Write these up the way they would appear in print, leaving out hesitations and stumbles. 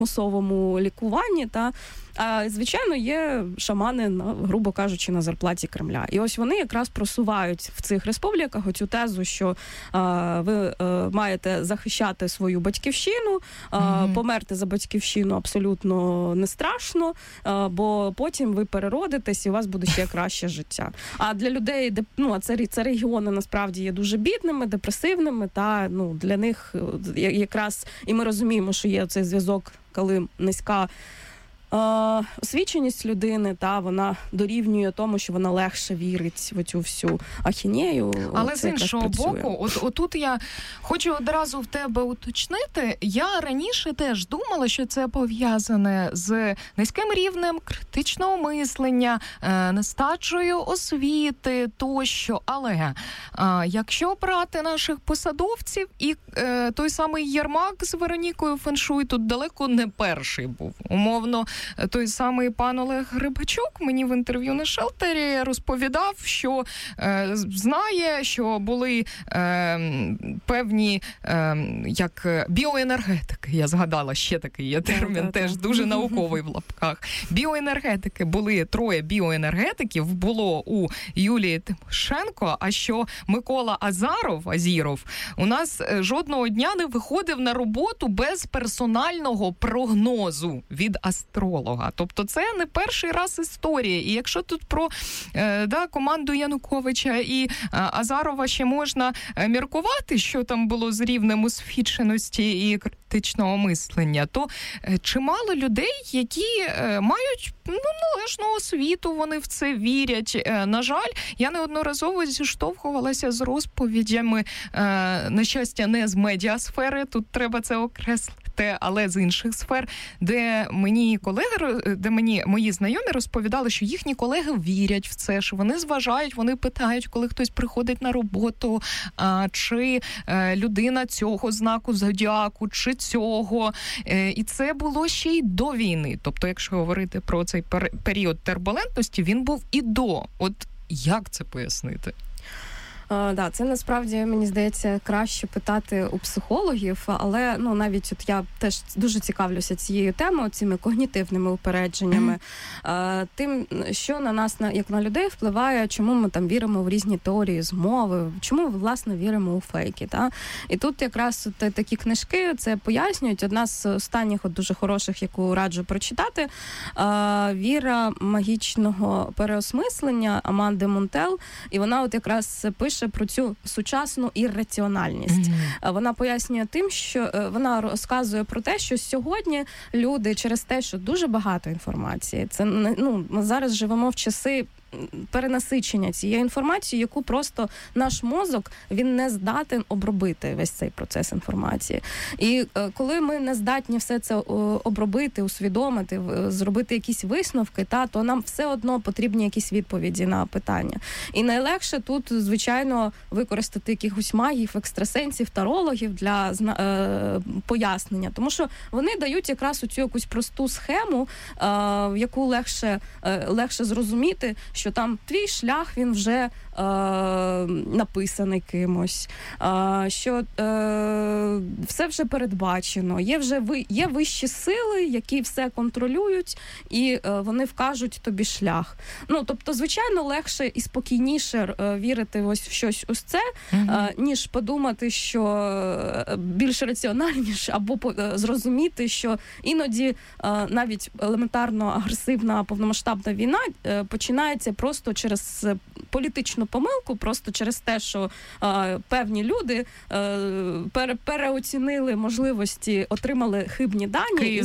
примусовому лікуванні, а, звичайно, є шамани, грубо кажучи, на зарплаті Кремля. І ось вони якраз просувають в цих республіках оцю тезу, що ви маєте захищати свою батьківщину, померти за батьківщину абсолютно не страшно, бо потім ви переродитесь і у вас буде ще краще життя. А для людей, це регіони насправді є дуже бідними, депресивними, для них якраз, і ми розуміємо, що є цей зв'язок, коли низька освіченість людини, вона дорівнює тому, що вона легше вірить в цю всю ахінею. Але з іншого боку, отут я хочу одразу в тебе уточнити, я раніше теж думала, що це пов'язане з низьким рівнем критичного мислення, нестачею освіти тощо. Але якщо брати наших посадовців, і той самий Єрмак з Веронікою Феншуй тут далеко не перший був. Умовно, той самий пан Олег Грибачук мені в інтерв'ю на Шелтері розповідав, що знає, що були певні як біоенергетики. Я згадала, ще такий є термін, теж дуже науковий в лапках. Біоенергетики були, 3 біоенергетиків було у Юлії Тимошенко, а що Микола Азіров у нас жодного дня не виходив на роботу без персонального прогнозу від астролога. Тобто це не перший раз історія. І якщо тут про команду Януковича і Азарова ще можна міркувати, що там було з рівнем освіченості і критичного мислення, то чимало людей, які мають належну освіту, вони в це вірять. На жаль, я неодноразово зіштовхувалася з розповідями, на щастя, не з медіасфери, тут треба це окреслити, але з інших сфер, де мені мої знайомі розповідали, що їхні колеги вірять в це, що вони зважають, вони питають, коли хтось приходить на роботу, чи людина цього знаку зодіаку, чи цього. І це було ще й до війни. Тобто, якщо говорити про цей період турбулентності, він був і до. От як це пояснити? Це насправді, мені здається, краще питати у психологів, але навіть я теж дуже цікавлюся цією темою, цими когнітивними упередженнями, тим, що на нас, як на людей, впливає, чому ми там віримо в різні теорії змови, чому ми, власне, віримо у фейки. І тут якраз такі книжки це пояснюють. Одна з останніх дуже хороших, яку раджу прочитати, «Віра магічного переосмислення» Аманди Монтел, і вона якраз пише про цю сучасну ірраціональність. Вона пояснює тим, що вона розказує про те, що сьогодні люди через те, що дуже багато інформації, це ми зараз живемо в часи перенасичення цієї інформації, яку просто наш мозок, він не здатен обробити весь цей процес інформації. І коли ми не здатні все це обробити, усвідомити, зробити якісь висновки, то нам все одно потрібні якісь відповіді на питання. І найлегше тут, звичайно, використати якихось магів, екстрасенсів, тарологів для пояснення. Тому що вони дають якраз оцю якусь просту схему, в яку легше зрозуміти, що там твій шлях, він вже написаний кимось, що все вже передбачено, є вищі сили, які все контролюють, і вони вкажуть тобі шлях. Тобто, звичайно, легше і спокійніше вірити ось в щось ось це, ніж подумати, що більш раціональніше, або зрозуміти, що іноді навіть елементарно агресивна повномасштабна війна починається просто через політичну помилку, просто через те, що певні люди переоцінили можливості, отримали хибні дані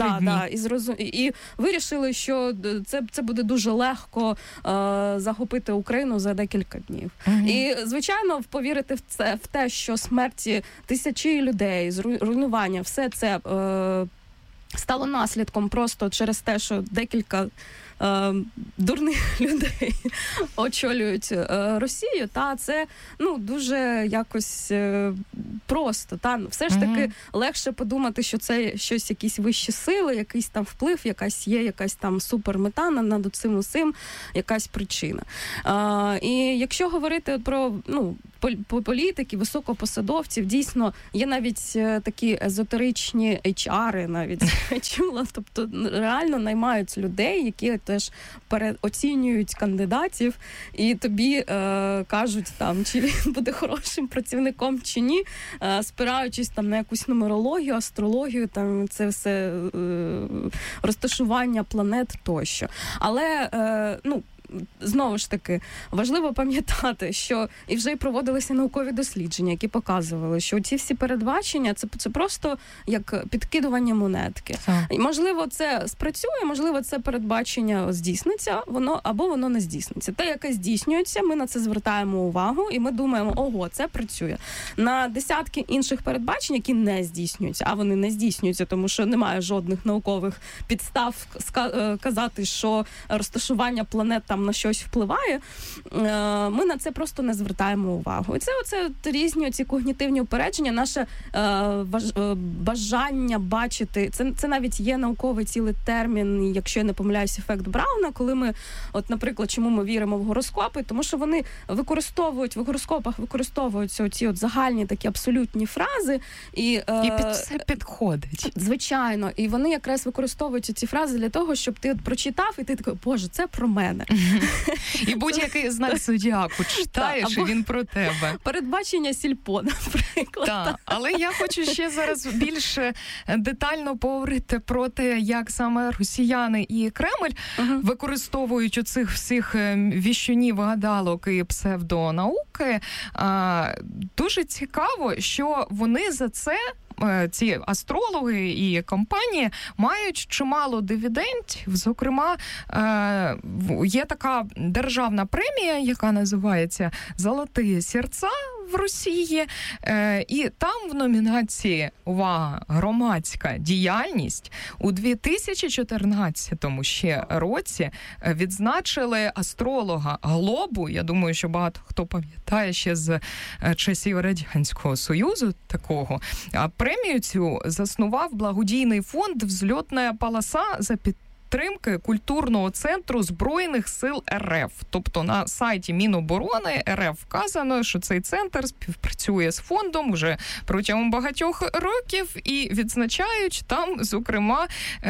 і вирішили, що це буде дуже легко захопити Україну за декілька днів. І, звичайно, повірити в те, що смерті тисячі людей, руйнування, все це стало наслідком просто через те, що декілька дурних людей очолюють Росію, та це дуже якось просто. Та все ж таки легше подумати, що це щось, якісь вищі сили, якийсь там вплив, якась там супермета над цим усім, якась причина. І якщо говорити про політиків, високопосадовців, дійсно є навіть такі езотеричні HR, навіть чула, тобто реально наймають людей, які теж переоцінюють кандидатів і тобі кажуть там, чи він буде хорошим працівником чи ні, спираючись там на якусь нумерологію, астрологію, там це все розташування планет тощо. Але знову ж таки, важливо пам'ятати, що і вже й проводилися наукові дослідження, які показували, що ці всі передбачення це просто як підкидування монетки. І, можливо, це спрацює, можливо, це передбачення здійсниться, воно не здійсниться. Те, яке здійснюється, ми на це звертаємо увагу, і ми думаємо, ого, це працює. На десятки інших передбачень, які не здійснюються, а вони не здійснюються, тому що немає жодних наукових підстав казати, що розташування планет там на щось впливає, ми на це просто не звертаємо увагу. І це різні ці когнітивні упередження, наше бажання бачити, це навіть є науковий цілий термін, якщо я не помиляюсь, ефект Брауна, коли ми, наприклад, чому ми віримо в гороскопи, тому що вони в гороскопах використовуються оці загальні такі абсолютні фрази. І під все підходить. Звичайно. І вони якраз використовують ці фрази для того, щоб ти прочитав, і ти такий, боже, це про мене. І будь-який знак зодіаку читаєш, і він про тебе. Передбачення сільпо, наприклад. Так, але я хочу ще зараз більше детально поговорити про те, як саме росіяни і Кремль використовують оцих всіх віщунів, гадалок і псевдонауки. Дуже цікаво, що вони за це, ці астрологи і компанії, мають чимало дивідендів. Зокрема, є така державна премія, яка називається «Золоті серця» в Росії, і там в номінації, увага, громадська діяльність у 2014 ще році відзначили астролога Глобу. Я думаю, що багато хто пам'ятає ще з часів Радянського Союзу такого. А премію цю заснував благодійний фонд «Взльотна полоса» за підтримки культурного центру Збройних сил РФ. Тобто на сайті Міноборони РФ вказано, що цей центр співпрацює з фондом вже протягом багатьох років і відзначають там, зокрема,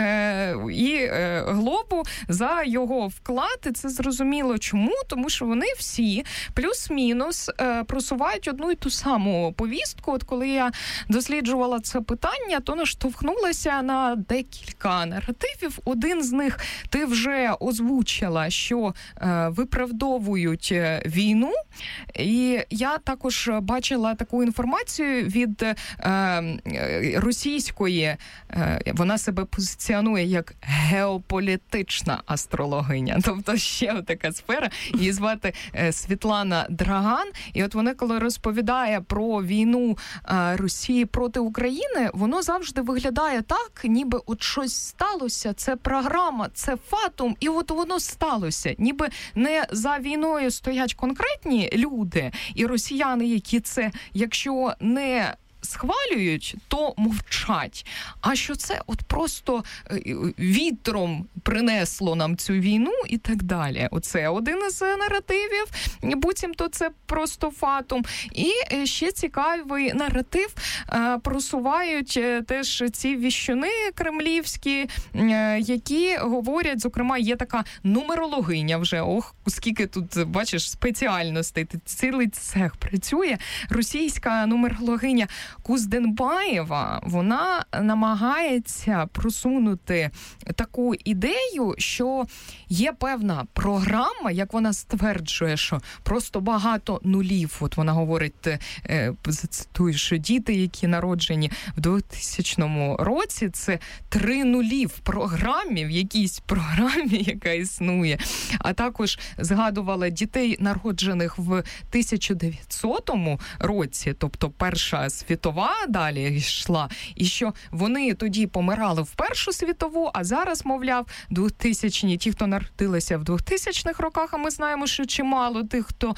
і Глобу за його вклад. І це зрозуміло чому, тому що вони всі плюс-мінус просувають одну і ту саму повістку. От коли я досліджувала це питання, то наштовхнулася на декілька наративів. Один з них ти вже озвучила, що виправдовують війну. І я також бачила таку інформацію від російської, вона себе позиціонує як геополітична астрологиня. Тобто ще така сфера. Її звати Світлана Драган. І от вона, коли розповідає про війну Росії проти України, воно завжди виглядає так, ніби от щось сталося, це програма, це фатум, і от воно сталося. Ніби не за війною стоять конкретні люди і росіяни, які це, якщо не схвалюють, то мовчать. А що це от просто вітром принесло нам цю війну і так далі. Оце один із наративів. Буцімто це просто фатум. І ще цікавий наратив просувають теж ці віщуни кремлівські, які говорять, зокрема, є така нумерологиня вже. Ох, скільки тут, бачиш, спеціальностей. Цілий цех працює. Російська нумерологиня Кузденбаєва, вона намагається просунути таку ідею, що є певна програма, як вона стверджує, що просто багато нулів. От вона говорить, зацитую, що діти, які народжені в 2000 році, це 3 нулі в програмі, в якійсь програмі, яка існує. А також згадувала дітей, народжених в 1900 році, тобто Перша світова світова далі йшла, і що вони тоді помирали в Першу світову, а зараз, мовляв, 2000-ні, ті, хто народилися в 2000-х роках, а ми знаємо, що чимало тих, хто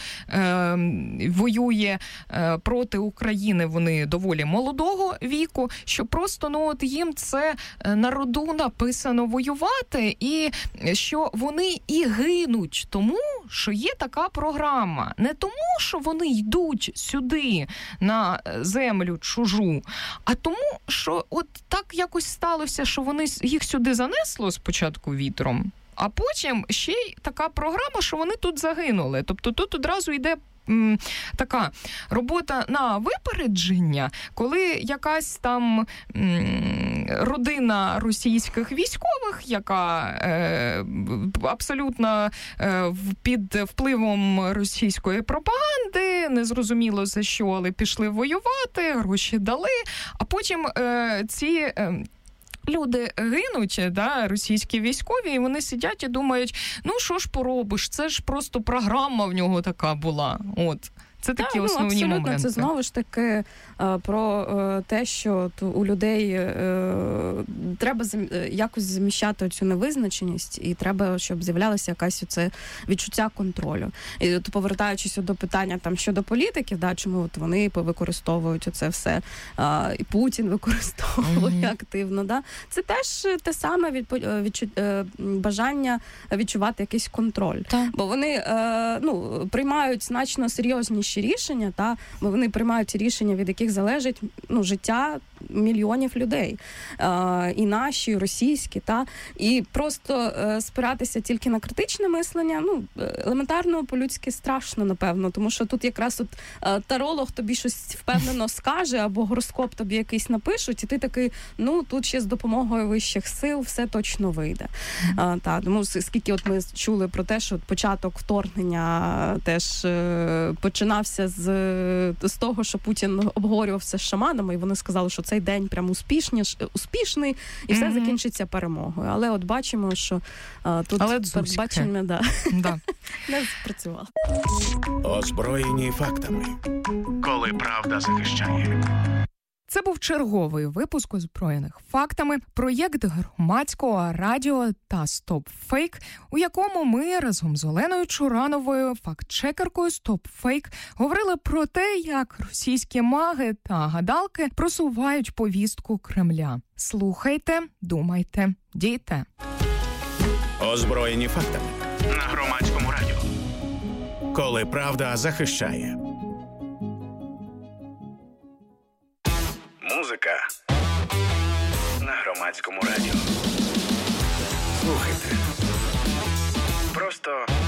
воює проти України, вони доволі молодого віку, що просто, от їм це на роду написано воювати, і що вони і гинуть тому, що є така програма. Не тому, що вони йдуть сюди на землю чужу, а тому, що от так якось сталося, що їх сюди занесло спочатку вітром, а потім ще й така програма, що вони тут загинули. Тобто тут одразу йде така робота на випередження, коли якась там родина російських військових, яка абсолютно під впливом російської пропаганди, незрозуміло за що, але пішли воювати, гроші дали, а потім ці люди гинуть, російські військові, і вони сидять і думають, що ж поробиш, це ж просто програма в нього така була. От. Це такі основні моменти. Це знову ж таки про те, що у людей треба якось заміщати цю невизначеність, і треба, щоб з'являлося якесь оце відчуття контролю. І от, повертаючись до питання там щодо політиків, чому от вони використовують оце все, і Путін використовує активно. Це теж те саме бажання відчувати якийсь контроль. Бо вони приймають значно серйозніші рішення, бо вони приймають рішення, від яких залежить життя мільйонів людей. І наші, і російські. І просто спиратися тільки на критичне мислення, елементарно по-людськи страшно, напевно, тому що тут якраз таролог тобі щось впевнено скаже, або гороскоп тобі якийсь напишуть, і ти такий, тут ще з допомогою вищих сил все точно вийде. Тому скільки от ми чули про те, що початок вторгнення теж починався з того, що Путін обговорювався з шаманами, і вони сказали, що цей день прям успішний, і все закінчиться перемогою. Але от бачимо, що тут передбачення не спрацювало. Озброєні фактами. Коли правда захищає. Це був черговий випуск «Озброєних фактами», проєкт громадського радіо та «Стоп Фейк», у якому ми разом з Оленою Чурановою, фактчекеркою «Стоп Фейк», говорили про те, як російські маги та гадалки просувають повістку Кремля. Слухайте, думайте, дійте. «Озброєні фактами» на громадському радіо. Коли правда захищає. Музика на громадському радіо. Слухайте. Просто